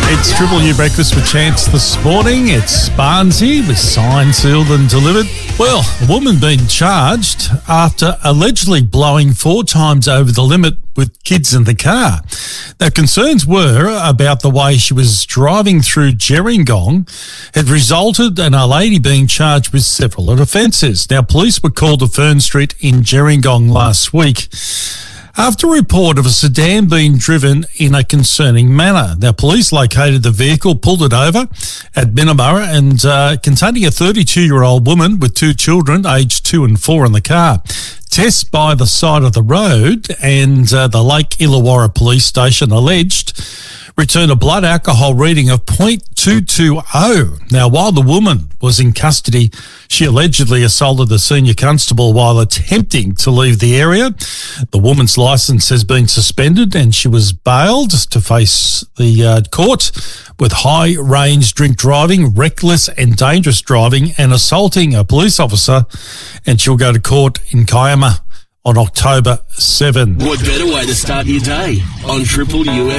It's Triple U Breakfast with Chance this morning. It's Barnsey with signed, sealed and delivered. Well, a woman being charged after allegedly blowing 4 times over the limit with kids in the car. Now, concerns were about the way she was driving through Gerringong had resulted in a lady being charged with several offences. Now, police were called to Fern Street in Gerringong last week after a report of a sedan being driven in a concerning manner. Now, police located the vehicle, pulled it over at Minamurra and containing a 32-year-old woman with 2 children, aged 2 and 4 in the car. Tests by the side of the road and the Lake Illawarra Police Station alleged returned a blood alcohol reading of 0.220. Now, while the woman was in custody, she allegedly assaulted the senior constable while attempting to leave the area. The woman's licence has been suspended and she was bailed to face the court with high-range drink driving, reckless and dangerous driving and assaulting a police officer, and she'll go to court in Kiama on October 7. What better way to start your day on Triple U?